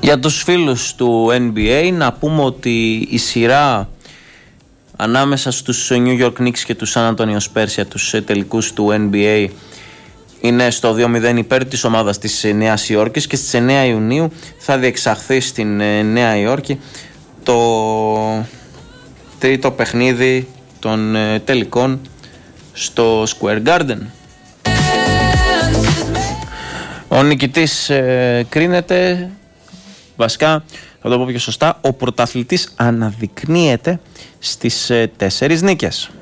Για τους φίλους του NBA να πούμε ότι η σειρά ανάμεσα στους New York Knicks και τους San Antonio Spurs για τους τελικούς του NBA είναι στο 2-0 υπέρ της ομάδας της Νέας Υόρκης, και στις 9 Ιουνίου θα διεξαχθεί στην Νέα Υόρκη το τρίτο παιχνίδι των τελικών στο Square Garden. Ο νικητής κρίνεται, βασικά θα το πω πιο σωστά, ο πρωταθλητής αναδεικνύεται στις 4 νίκες.